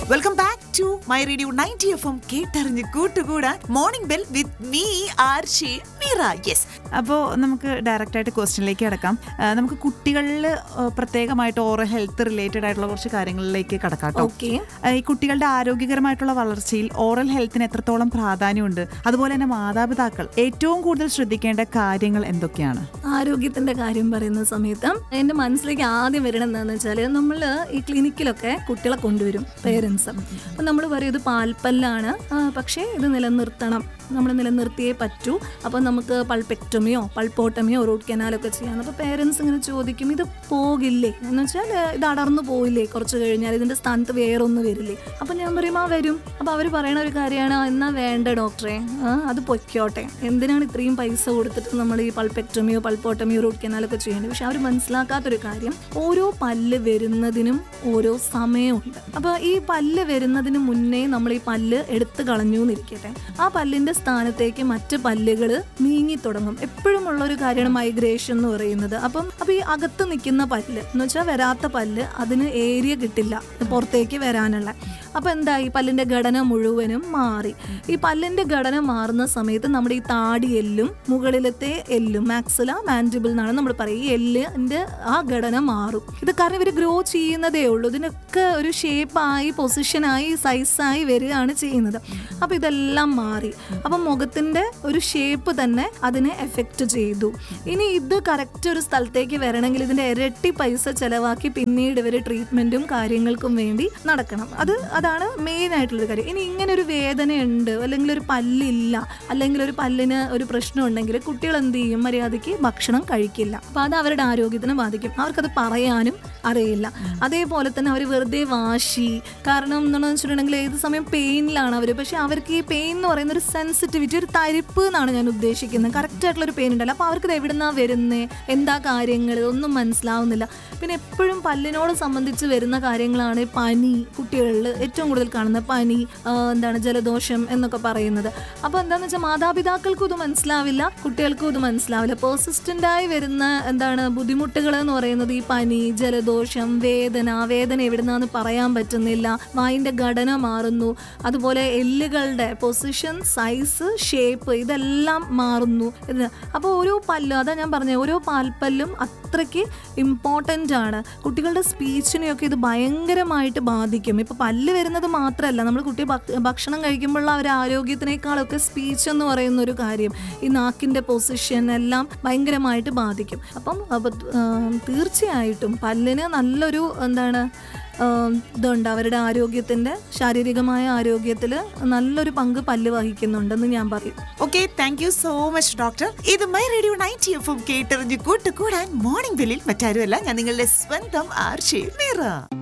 Welcome back to my radio 90 FM കേട്ടറിഞ്ഞ് കൂട്ടുകൂടാൻ morning bell with me Arshi Meera. Yes, അപ്പോൾ നമുക്ക് ഡയറക്റ്റായിട്ട് ക്വസ്റ്റ്യനിലേക്ക് കിടക്കാം. നമുക്ക് കുട്ടികളിൽ പ്രത്യേകമായിട്ട് ഓറൽ ഹെൽത്ത് റിലേറ്റഡ് ആയിട്ടുള്ള കുറച്ച് കാര്യങ്ങളിലേക്ക് കടക്കാം കേട്ടോ. ഈ കുട്ടികളുടെ ആരോഗ്യകരമായിട്ടുള്ള വളർച്ചയിൽ ഓറൽ ഹെൽത്തിന് എത്രത്തോളം പ്രാധാന്യമുണ്ട്, അതുപോലെ തന്നെ മാതാപിതാക്കൾ ഏറ്റവും കൂടുതൽ ശ്രദ്ധിക്കേണ്ട കാര്യങ്ങൾ എന്തൊക്കെയാണ്? ആരോഗ്യത്തിന്റെ കാര്യം പറയുന്ന സമയത്ത് എന്റെ മനസ്സിലേക്ക് ആദ്യം വരണം എന്താണെന്ന് വെച്ചാൽ, നമ്മൾ ഈ ക്ലിനിക്കിലൊക്കെ കുട്ടികളെ കൊണ്ടുവരും പേരൻസ്. അപ്പം നമ്മൾ പറയും ഇത് പാൽപ്പല്ലാണ്, പക്ഷേ ഇത് നിലനിർത്തണം, നമ്മൾ നിലനിർത്തിയേ പറ്റൂ. അപ്പം നമുക്ക് പൾപെക്ടമിയോ പൾപ്പോട്ടമിയോ റൂട്ട് കനാലൊക്കെ ചെയ്യാം. അപ്പോൾ പേരൻസ് ഇങ്ങനെ ചോദിക്കും, ഇത് പോകില്ലേ എന്ന് വെച്ചാൽ ഇത് അടർന്നു പോയില്ലേ കുറച്ച് കഴിഞ്ഞാൽ, ഇതിൻ്റെ സ്ഥാനത്ത് വേറൊന്ന് വരില്ലേ? അപ്പം ഞാൻ പറയും വരും. അപ്പോൾ അവർ പറയണ ഒരു കാര്യമാണ്, എന്നാൽ വേണ്ട ഡോക്ടറെ, അത് പൊയ്ക്കോട്ടെ, എന്തിനാണ് ഇത്രയും പൈസ കൊടുത്തിട്ട് നമ്മൾ ഈ പൾപെക്ടമിയോ പൾപ്പോട്ടമിയോ റൂട്ട് കനാലൊക്കെ ചെയ്യേണ്ടത്? പക്ഷെ അവർ മനസ്സിലാക്കാത്തൊരു കാര്യം, ഓരോ പല്ല് വരുന്നതിനും ഓരോ സമയമുണ്ട്. അപ്പോൾ ഈ പല്ല് വരുന്നതിന് മുന്നേ നമ്മൾ ഈ പല്ല് എടുത്ത് കളഞ്ഞു എന്നിരിക്കട്ടെ, ആ പല്ലിൻ്റെ സ്ഥാനത്തേക്ക് മറ്റ് പല്ലുകൾ നീങ്ങി തുടങ്ങും. എപ്പോഴും ഉള്ളൊരു കാര്യമാണ് മൈഗ്രേഷൻ എന്ന് പറയുന്നത്. അപ്പോൾ ഈ അകത്ത് നിൽക്കുന്ന പല്ല് എന്ന് വെച്ചാൽ വരാത്ത പല്ല്, അതിന് ഏരിയ കിട്ടില്ല പുറത്തേക്ക് വരാനുള്ള. അപ്പോൾ എന്തായി, പല്ലിൻ്റെ ഘടന മുഴുവനും മാറി. ഈ പല്ലിൻ്റെ ഘടന മാറുന്ന സമയത്ത് നമ്മുടെ ഈ താടി എല്ലും മുകളിലത്തെ എല്ലും മാക്സില മാൻഡിബിൾ എന്നാണ് നമ്മൾ പറയുക, ഈ എല്ലിൻ്റെ ആ ഘടന മാറും. ഇത് കാരണം ഇവർ ഗ്രോ ചെയ്യുന്നതേ ഉള്ളൂ, ഇതിനൊക്കെ ഒരു ഷേപ്പായി പൊസിഷനായി സൈസായി വരികയാണ് ചെയ്യുന്നത്. അപ്പോൾ ഇതെല്ലാം മാറി. അപ്പം മുഖത്തിൻ്റെ ഒരു ഷേപ്പ് തന്നെ അതിനെ എഫക്റ്റ് ചെയ്തു. ഇനി ഇത് കറക്റ്റ് ഒരു സ്ഥലത്തേക്ക് വരണമെങ്കിൽ ഇതിൻ്റെ ഇരട്ടി പൈസ ചിലവാക്കി പിന്നീട് ഇവർ ട്രീറ്റ്മെൻറ്റും കാര്യങ്ങൾക്കും വേണ്ടി നടക്കണം. അതാണ് മെയിൻ ആയിട്ടുള്ളൊരു കാര്യം. ഇനി ഇങ്ങനെ ഒരു വേദനയുണ്ട്, അല്ലെങ്കിൽ ഒരു പല്ലില്ല, അല്ലെങ്കിൽ ഒരു പല്ലിന് ഒരു പ്രശ്നം ഉണ്ടെങ്കിൽ കുട്ടികൾ എന്ത് ചെയ്യും, മര്യാദയ്ക്ക് ഭക്ഷണം കഴിക്കില്ല. അപ്പോൾ അത് അവരുടെ ആരോഗ്യത്തിനെ ബാധിക്കും. അവർക്കത് പറയാനും അറിയില്ല. അതേപോലെ തന്നെ അവർ വെറുതെ വാശി, കാരണം എന്താണെന്ന് വെച്ചിട്ടുണ്ടെങ്കിൽ ഏത് സമയം പെയിനിലാണ് അവർ. പക്ഷെ അവർക്ക് ഈ പെയിൻ എന്ന് പറയുന്ന ഒരു സെൻസിറ്റിവിറ്റി, ഒരു തരിപ്പ് എന്നാണ് ഞാൻ ഉദ്ദേശിക്കുന്നത്, കറക്റ്റായിട്ടുള്ളൊരു പെയിൻ ഉണ്ടല്ലോ. അപ്പോൾ അവർക്കത് എവിടുന്നാ വരുന്നത്, എന്താ കാര്യങ്ങൾ, ഒന്നും മനസ്സിലാവുന്നില്ല. പിന്നെ എപ്പോഴും പല്ലിനോട് സംബന്ധിച്ച് വരുന്ന കാര്യങ്ങളാണ് പനി, കുട്ടികളിൽ ഏറ്റവും കൂടുതൽ കാണുന്ന പനി, ജലദോഷം എന്നൊക്കെ പറയുന്നത്. അപ്പോൾ എന്താണെന്ന് വെച്ചാൽ മാതാപിതാക്കൾക്കും ഇത് മനസ്സിലാവില്ല, കുട്ടികൾക്കും ഇത് മനസ്സിലാവില്ല. പെർസിസ്റ്റൻ്റായി വരുന്ന ബുദ്ധിമുട്ടുകൾ എന്ന് പറയുന്നത് ഈ പനി, ജലദോഷം, വേദന എവിടുന്നാന്ന് പറയാൻ പറ്റുന്നില്ല, വായിൻ്റെ ഘടന മാറുന്നു, അതുപോലെ എല്ലുകളുടെ പൊസിഷൻ, സൈസ്, ഷേപ്പ് ഇതെല്ലാം മാറുന്നു. അപ്പോൾ ഓരോ പല്ലും, അതാ ഞാൻ പറഞ്ഞത്, ഓരോ പാൽപ്പല്ലും അത്രയ്ക്ക് ഇമ്പോർട്ടൻ്റ് ആണ്. കുട്ടികളുടെ സ്പീച്ചിനെയൊക്കെ ഇത് ഭയങ്കരമായിട്ട് ബാധിക്കും. ഇപ്പോൾ പല്ല് വരുന്നത് മാത്രമല്ല, നമ്മൾ കുട്ടി ഭക്ഷണം കഴിക്കുമ്പോഴുള്ള ഒരു ആരോഗ്യത്തിനേക്കാളൊക്കെ സ്പീച്ച് എന്ന് പറയുന്ന ഒരു കാര്യം, ഈ നാക്കിൻ്റെ പൊസിഷൻ എല്ലാം ഭയങ്കരമായിട്ട് ബാധിക്കും. അപ്പം തീർച്ചയായിട്ടും പല്ലിന് നല്ലൊരു ഇതുണ്ട്, അവരുടെ ആരോഗ്യത്തിൻ്റെ ശാരീരികമായ ആരോഗ്യത്തിൽ നല്ലൊരു പങ്ക് പല്ല് വഹിക്കുന്നുണ്ടെന്ന് ഞാൻ പറയും. Okay, thank you so much doctor. ഇത് മൈ റേഡിയോ 90 FM കേട്ടറിഞ്ഞ് കൂട്ടുകൂടാൻ മോർണിംഗ് ബെല്ലിൽ മറ്റാരുമല്ല, ഞാൻ നിങ്ങളുടെ സ്വന്തം ആർഷി മീറ.